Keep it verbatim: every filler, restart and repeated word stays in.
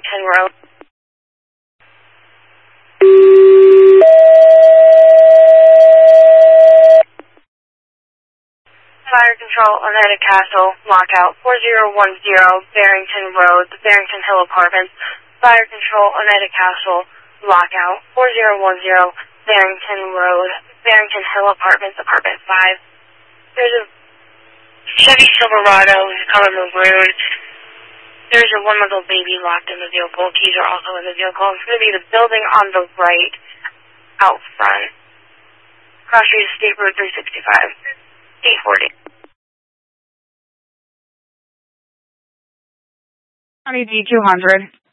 Barrington Road. Fire Control, Oneida Castle, lockout four zero one zero, Barrington Road, the Barrington Hill Apartments. Fire Control, Oneida Castle, lockout four zero one zero, Barrington Road, Barrington Hill Apartments, Apartment five. There's a Chevy Silverado, color maroon. There's a one little baby locked in the vehicle. Keys are also in the vehicle. It's going to be the building on the right, out front. Cross Street State Road three sixty-five, eight forty. Honey D two hundred.